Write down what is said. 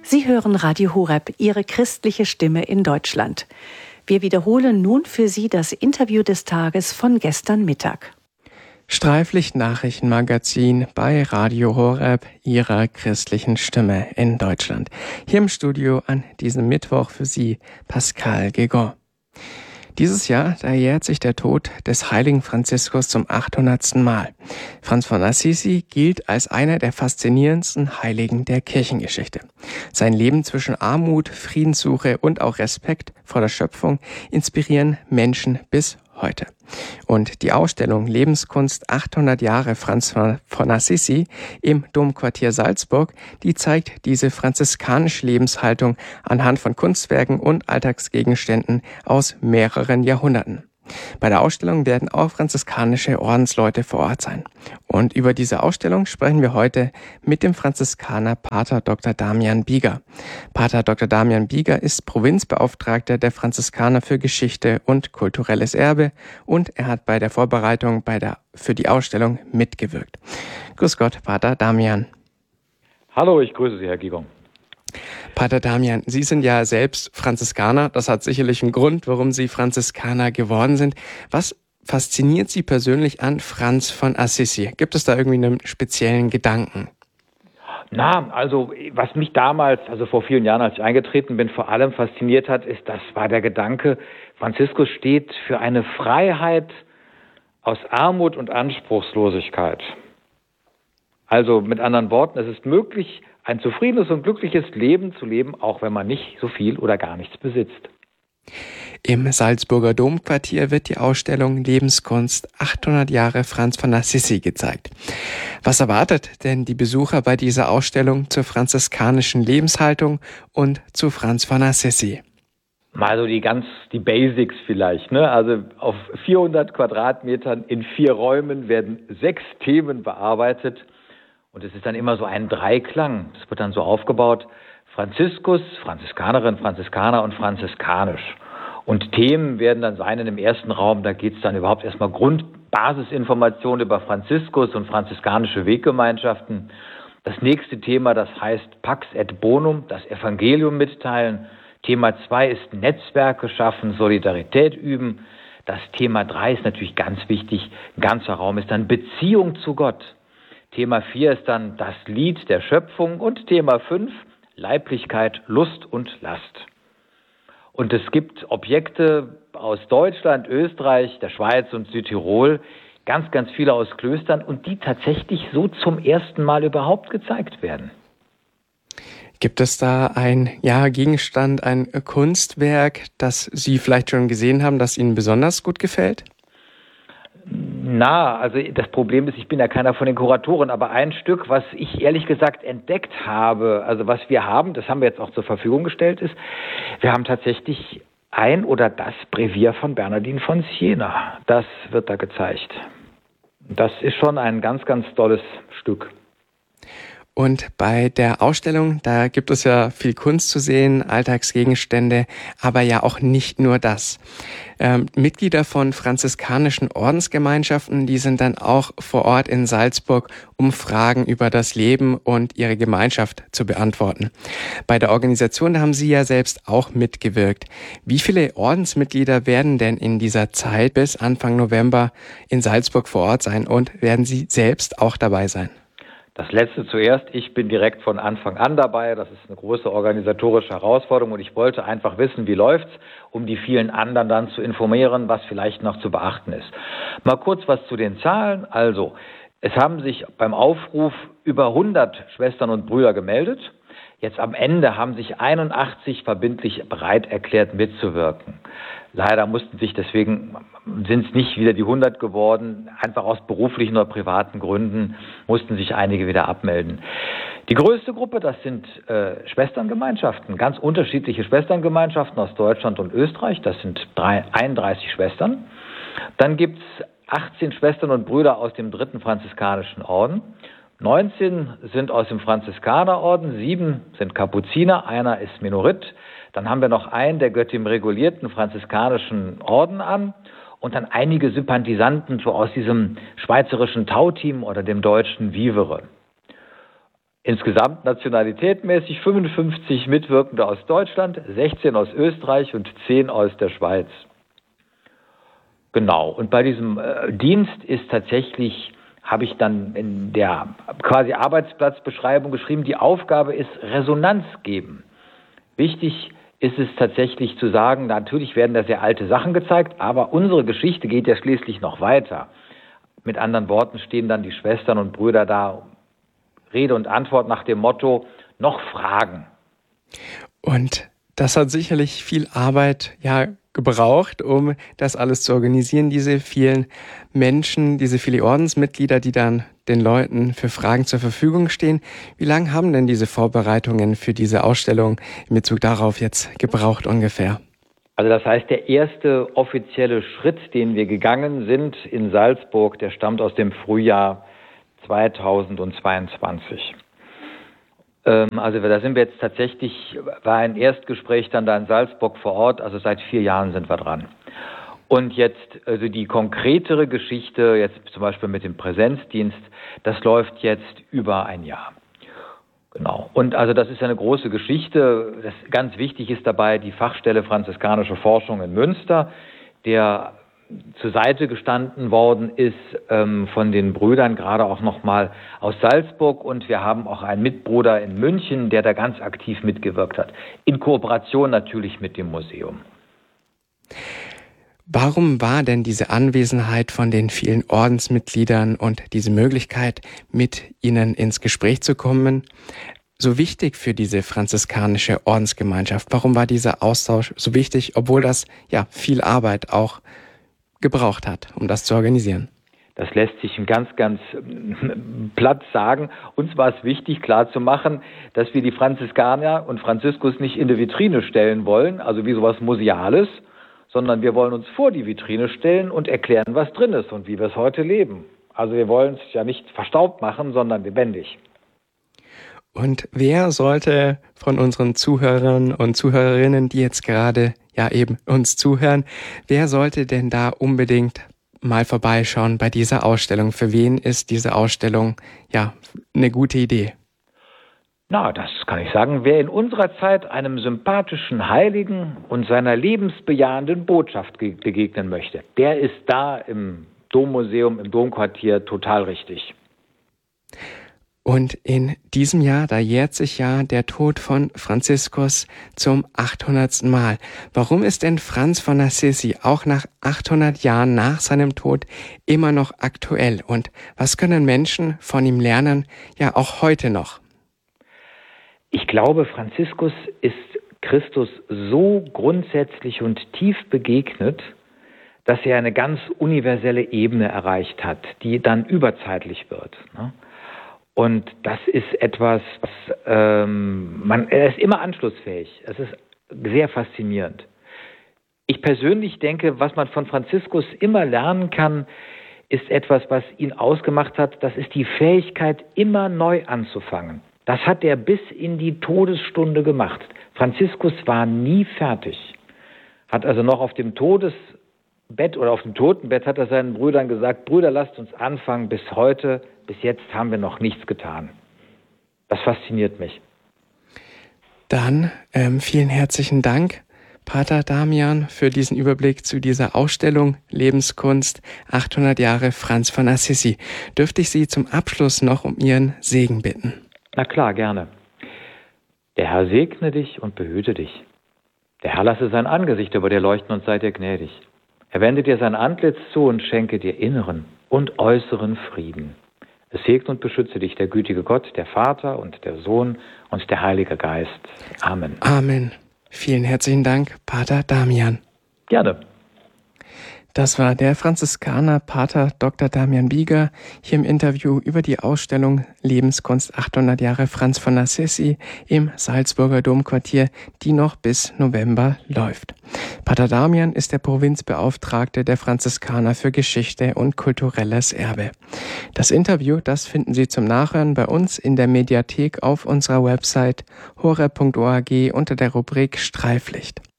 Sie hören Radio Horeb, Ihre christliche Stimme in Deutschland. Wir wiederholen nun für Sie das Interview des Tages von gestern Mittag. Streiflicht-Nachrichtenmagazin bei Radio Horeb, Ihrer christlichen Stimme in Deutschland. Hier im Studio an diesem Mittwoch für Sie Pascal Guégon. Dieses Jahr, da jährt sich der Tod des heiligen Franziskus zum 800. Mal. Franz von Assisi gilt als einer der faszinierendsten Heiligen der Kirchengeschichte. Sein Leben zwischen Armut, Friedenssuche und auch Respekt vor der Schöpfung inspirieren Menschen bis heute. Und die Ausstellung Lebenskunst 800 Jahre Franz von Assisi im Domquartier Salzburg, die zeigt diese franziskanische Lebenshaltung anhand von Kunstwerken und Alltagsgegenständen aus mehreren Jahrhunderten. Bei der Ausstellung werden auch franziskanische Ordensleute vor Ort sein. Und über diese Ausstellung sprechen wir heute mit dem Franziskaner Pater Dr. Damian Bieger. Pater Dr. Damian Bieger ist Provinzbeauftragter der Franziskaner für Geschichte und kulturelles Erbe und er hat bei der Vorbereitung für die Ausstellung mitgewirkt. Grüß Gott, Pater Damian. Hallo, ich grüße Sie, Herr Guégon. Pater Damian, Sie sind ja selbst Franziskaner. Das hat sicherlich einen Grund, warum Sie Franziskaner geworden sind. Was fasziniert Sie persönlich an Franz von Assisi? Gibt es da irgendwie einen speziellen Gedanken? Also was mich damals, also vor vielen Jahren, als ich eingetreten bin, vor allem fasziniert hat, das war der Gedanke, Franziskus steht für eine Freiheit aus Armut und Anspruchslosigkeit. Also mit anderen Worten, es ist möglich, ein zufriedenes und glückliches Leben zu leben, auch wenn man nicht so viel oder gar nichts besitzt. Im Salzburger Domquartier wird die Ausstellung Lebenskunst 800 Jahre Franz von Assisi gezeigt. Was erwartet denn die Besucher bei dieser Ausstellung zur franziskanischen Lebenshaltung und zu Franz von Assisi? Mal so die Basics vielleicht, ne? Also auf 400 Quadratmetern in 4 Räumen werden 6 Themen bearbeitet. Und es ist dann immer so ein Dreiklang. Es wird dann so aufgebaut: Franziskus, Franziskanerin, Franziskaner und franziskanisch. Und Themen werden dann sein in dem ersten Raum, da geht es dann überhaupt erstmal Basisinformationen über Franziskus und franziskanische Weggemeinschaften. Das nächste Thema, das heißt Pax et Bonum, das Evangelium mitteilen. Thema 2 ist Netzwerke schaffen, Solidarität üben. Das Thema 3 ist natürlich ganz wichtig. Ein ganzer Raum ist dann Beziehung zu Gott. Thema 4 ist dann das Lied der Schöpfung und Thema 5 Leiblichkeit, Lust und Last. Und es gibt Objekte aus Deutschland, Österreich, der Schweiz und Südtirol, ganz, ganz viele aus Klöstern und die tatsächlich so zum ersten Mal überhaupt gezeigt werden. Gibt es da ein Gegenstand, ein Kunstwerk, das Sie vielleicht schon gesehen haben, das Ihnen besonders gut gefällt? Also das Problem ist, ich bin ja keiner von den Kuratoren, aber ein Stück, was ich ehrlich gesagt entdeckt habe, also was wir haben, das haben wir jetzt auch zur Verfügung gestellt, ist, wir haben tatsächlich das Brevier von Bernardin von Siena. Das wird da gezeigt. Das ist schon ein ganz, ganz tolles Stück. Und bei der Ausstellung, da gibt es ja viel Kunst zu sehen, Alltagsgegenstände, aber ja auch nicht nur das. Mitglieder von franziskanischen Ordensgemeinschaften, die sind dann auch vor Ort in Salzburg, um Fragen über das Leben und ihre Gemeinschaft zu beantworten. Bei der Organisation haben Sie ja selbst auch mitgewirkt. Wie viele Ordensmitglieder werden denn in dieser Zeit bis Anfang November in Salzburg vor Ort sein und werden Sie selbst auch dabei sein? Das letzte zuerst, ich bin direkt von Anfang an dabei. Das ist eine große organisatorische Herausforderung und ich wollte einfach wissen, wie läuft's, um die vielen anderen dann zu informieren, was vielleicht noch zu beachten ist. Mal kurz was zu den Zahlen. Also, es haben sich beim Aufruf über 100 Schwestern und Brüder gemeldet. Jetzt am Ende haben sich 81 verbindlich bereit erklärt, mitzuwirken. Leider sind es nicht wieder die 100 geworden. Einfach aus beruflichen oder privaten Gründen mussten sich einige wieder abmelden. Die größte Gruppe, das sind Schwesterngemeinschaften, ganz unterschiedliche Schwesterngemeinschaften aus Deutschland und Österreich. Das sind 31 Schwestern. Dann gibt es 18 Schwestern und Brüder aus dem 3. Franziskanischen Orden. 19 sind aus dem Franziskanerorden, 7 sind Kapuziner, einer ist Menorit. Dann haben wir noch einen, der gehört dem regulierten franziskanischen Orden an und dann einige Sympathisanten so aus diesem schweizerischen Tauteam oder dem deutschen Vivere. Insgesamt nationalitätmäßig 55 Mitwirkende aus Deutschland, 16 aus Österreich und 10 aus der Schweiz. Genau, und bei diesem Dienst ist tatsächlich, habe ich dann in der quasi Arbeitsplatzbeschreibung geschrieben, die Aufgabe ist Resonanz geben. Wichtig ist es tatsächlich zu sagen, natürlich werden da sehr alte Sachen gezeigt, aber unsere Geschichte geht ja schließlich noch weiter. Mit anderen Worten stehen dann die Schwestern und Brüder da, Rede und Antwort nach dem Motto, noch Fragen. Und das hat sicherlich viel Arbeit, gebraucht, um das alles zu organisieren, diese vielen Menschen, diese vielen Ordensmitglieder, die dann den Leuten für Fragen zur Verfügung stehen. Wie lange haben denn diese Vorbereitungen für diese Ausstellung in Bezug darauf jetzt gebraucht ungefähr? Also das heißt, der erste offizielle Schritt, den wir gegangen sind in Salzburg, der stammt aus dem Frühjahr 2022. Also da sind wir jetzt tatsächlich, war ein Erstgespräch dann da in Salzburg vor Ort, also seit 4 Jahren sind wir dran. Und jetzt, also die konkretere Geschichte, jetzt zum Beispiel mit dem Präsenzdienst, das läuft jetzt über ein Jahr. Genau. Und also das ist eine große Geschichte. Das ganz wichtig ist dabei die Fachstelle Franziskanische Forschung in Münster, der zur Seite gestanden worden ist von den Brüdern, gerade auch nochmal aus Salzburg. Und wir haben auch einen Mitbruder in München, der da ganz aktiv mitgewirkt hat. In Kooperation natürlich mit dem Museum. Warum war denn diese Anwesenheit von den vielen Ordensmitgliedern und diese Möglichkeit, mit ihnen ins Gespräch zu kommen, so wichtig für diese franziskanische Ordensgemeinschaft? Warum war dieser Austausch so wichtig, obwohl das viel Arbeit auch gebraucht hat, um das zu organisieren? Das lässt sich ganz platt sagen. Uns war es wichtig, klarzumachen, dass wir die Franziskaner und Franziskus nicht in die Vitrine stellen wollen, also wie sowas Museales, sondern wir wollen uns vor die Vitrine stellen und erklären, was drin ist und wie wir es heute leben. Also wir wollen es ja nicht verstaubt machen, sondern lebendig. Und wer sollte von unseren Zuhörern und Zuhörerinnen, die jetzt gerade eben uns zuhören, wer sollte denn da unbedingt mal vorbeischauen bei dieser Ausstellung? Für wen ist diese Ausstellung eine gute Idee? Na, das kann ich sagen. Wer in unserer Zeit einem sympathischen Heiligen und seiner lebensbejahenden Botschaft begegnen möchte, der ist da im Dommuseum, im Domquartier total richtig. Und in diesem Jahr, da jährt sich der Tod von Franziskus zum 800. Mal. Warum ist denn Franz von Assisi auch nach 800 Jahren nach seinem Tod immer noch aktuell? Und was können Menschen von ihm lernen, auch heute noch? Ich glaube, Franziskus ist Christus so grundsätzlich und tief begegnet, dass er eine ganz universelle Ebene erreicht hat, die dann überzeitlich wird. Und das ist etwas, er ist immer anschlussfähig. Es ist sehr faszinierend. Ich persönlich denke, was man von Franziskus immer lernen kann, ist etwas, was ihn ausgemacht hat. Das ist die Fähigkeit, immer neu anzufangen. Das hat er bis in die Todesstunde gemacht. Franziskus war nie fertig. Hat also noch auf dem Todesbett oder auf dem Totenbett hat er seinen Brüdern gesagt, Brüder, lasst uns anfangen, bis jetzt haben wir noch nichts getan. Das fasziniert mich. Dann vielen herzlichen Dank, Pater Damian, für diesen Überblick zu dieser Ausstellung Lebenskunst 800 Jahre Franz von Assisi. Dürfte ich Sie zum Abschluss noch um Ihren Segen bitten? Na klar, gerne. Der Herr segne dich und behüte dich. Der Herr lasse sein Angesicht über dir leuchten und sei dir gnädig. Er wende dir sein Antlitz zu und schenke dir inneren und äußeren Frieden. Es segne und beschütze dich der gütige Gott, der Vater und der Sohn und der Heilige Geist. Amen. Amen. Vielen herzlichen Dank, Pater Damian. Gerne. Das war der Franziskaner Pater Dr. Damian Bieger hier im Interview über die Ausstellung Lebenskunst 800 Jahre Franz von Assisi im Salzburger Domquartier, die noch bis November läuft. Pater Damian ist der Provinzbeauftragte der Franziskaner für Geschichte und kulturelles Erbe. Das Interview, das finden Sie zum Nachhören bei uns in der Mediathek auf unserer Website horeb.org unter der Rubrik Streiflicht.